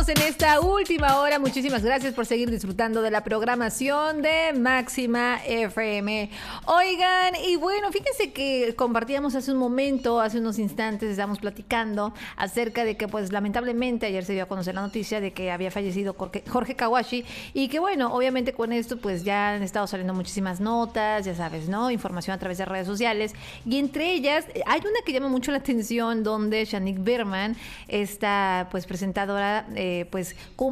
estamos en esta última hora. Muchísimas gracias por seguir disfrutando de la programación de Máxima FM. Oigan, y bueno, fíjense que compartíamos hace un momento, hace unos instantes, estábamos platicando acerca de que, pues, lamentablemente ayer se dio a conocer la noticia de que había fallecido Jorge Kawashi y que, bueno, obviamente con esto, pues, ya han estado saliendo muchísimas notas, ya sabes, ¿no? Información a través de redes sociales y entre ellas hay una que llama mucho la atención donde Shanique Berman, esta, pues, presentadora, pues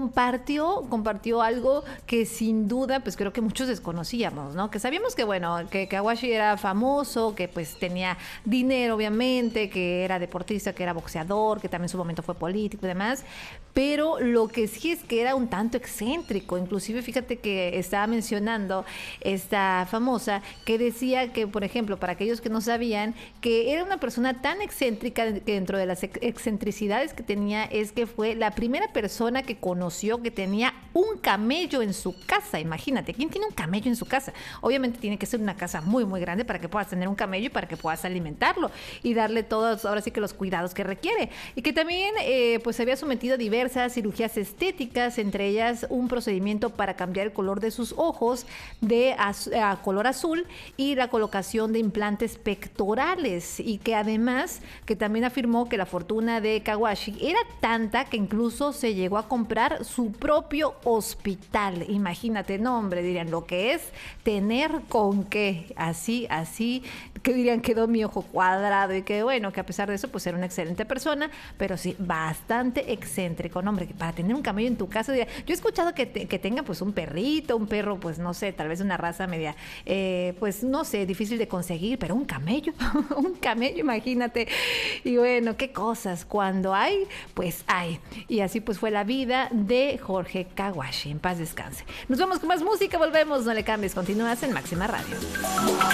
compartió algo que sin duda, pues creo que muchos desconocíamos, ¿no? Que sabíamos que, bueno, que Kawashi era famoso, que pues tenía dinero, obviamente, que era deportista, que era boxeador, que también en su momento fue político y demás, pero lo que sí es que era un tanto excéntrico. Inclusive, fíjate que estaba mencionando esta famosa que decía que, por ejemplo, para aquellos que no sabían, que era una persona tan excéntrica que dentro de las excentricidades que tenía es que fue la primera persona que conoció que tenía un camello en su casa. Imagínate, ¿quién tiene un camello en su casa? Obviamente tiene que ser una casa muy, muy grande para que puedas tener un camello y para que puedas alimentarlo y darle todos, ahora sí que los cuidados que requiere. Y que también, pues, se había sometido a diversas cirugías estéticas, entre ellas un procedimiento para cambiar el color de sus ojos a color azul y la colocación de implantes pectorales. Y que además, que también afirmó que la fortuna de Kawashi era tanta que incluso se llegó a comprar su propio hospital. Imagínate, no, hombre, dirían, lo que es tener con qué. Así, que dirían, quedó mi ojo cuadrado. Y que, bueno, que a pesar de eso, pues era una excelente persona, pero sí, bastante excéntrico. No, hombre, que para tener un camello en tu casa, yo he escuchado que tenga, pues, un perrito, un perro, pues, no sé, tal vez una raza media, pues, no sé, difícil de conseguir, pero un camello, un camello, imagínate. Y bueno, qué cosas, cuando hay, pues hay. Y así, pues, fue la vida de Jorge Kawashi. En paz descanse. Nos vamos con más música, volvemos, no le cambies, continúas en Máxima Radio.